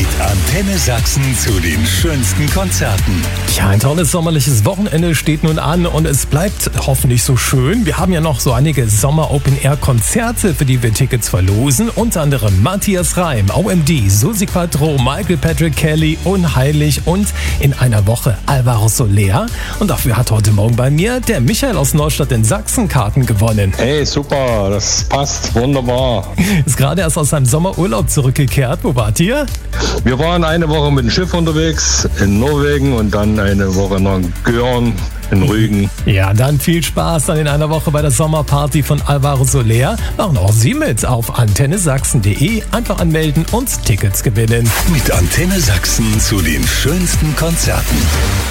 Mit Antenne Sachsen zu den schönsten Konzerten. Ja, ein tolles sommerliches Wochenende steht nun an und es bleibt hoffentlich so schön. Wir haben ja noch so einige Sommer-Open-Air-Konzerte, für die wir Tickets verlosen. Unter anderem Matthias Reim, OMD, Susi Quatro, Michael Patrick Kelly, Unheilig und in einer Woche Alvaro Soler. Und dafür hat heute Morgen bei mir der Michael aus Neustadt in Sachsen Karten gewonnen. Hey, super, das passt, wunderbar. Ist gerade erst aus seinem Sommerurlaub zurückgekehrt. Wo wart ihr? Wir waren eine Woche mit dem Schiff unterwegs in Norwegen und dann eine Woche nach Görn in Rügen. Ja, dann viel Spaß dann in einer Woche bei der Sommerparty von Alvaro Soler. Machen auch Sie mit auf antennesachsen.de. Einfach anmelden und Tickets gewinnen. Mit Antenne Sachsen zu den schönsten Konzerten.